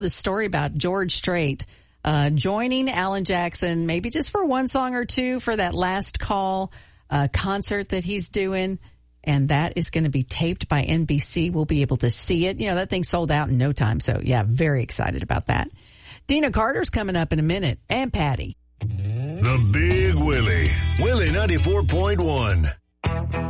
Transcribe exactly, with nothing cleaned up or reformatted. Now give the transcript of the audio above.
The story about George Strait uh, joining Alan Jackson, maybe just for one song or two for that last call uh, concert that he's doing. And that is going to be taped by N B C. We'll be able to see it. You know, that thing sold out in no time. So, yeah, very excited about that. Dina Carter's coming up in a minute. And Patty. The Big Willie. Willie ninety-four point one.